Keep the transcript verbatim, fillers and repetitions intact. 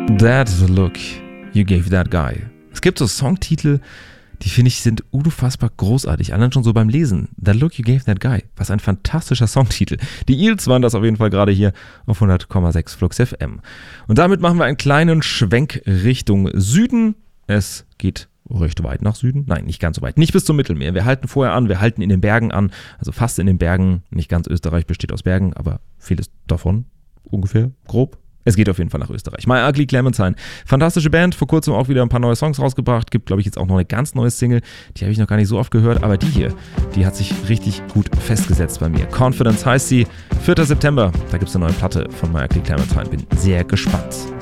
That look you gave that guy. Es gibt so Songtitel, die finde ich sind unfassbar großartig. Allein schon so beim Lesen. That look you gave that guy. Was ein fantastischer Songtitel. Die Eels waren das auf jeden Fall gerade hier auf hundert Komma sechs Flux F M. Und damit machen wir einen kleinen Schwenk Richtung Süden. Es geht recht weit nach Süden. Nein, nicht ganz so weit. Nicht bis zum Mittelmeer. Wir halten vorher an, wir halten in den Bergen an. Also fast in den Bergen. Nicht ganz Österreich besteht aus Bergen, aber vieles davon ungefähr grob. Es geht auf jeden Fall nach Österreich. My Ugly Clementine. Fantastische Band, vor kurzem auch wieder ein paar neue Songs rausgebracht. Gibt, glaube ich, jetzt auch noch eine ganz neue Single. Die habe ich noch gar nicht so oft gehört, aber die hier, die hat sich richtig gut festgesetzt bei mir. Confidence heißt sie. vierter September, da gibt es eine neue Platte von My Ugly Clementine. Bin sehr gespannt.